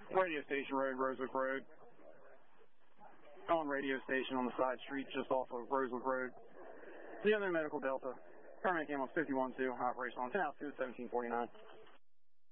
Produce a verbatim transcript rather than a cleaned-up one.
Radio Station Road, Rosewood Road. On radio station on the side street just off of Rosewood Road. The other medical Delta. Paramedic ambulance fifty-one two, operational on ten altitude seventeen forty-nine.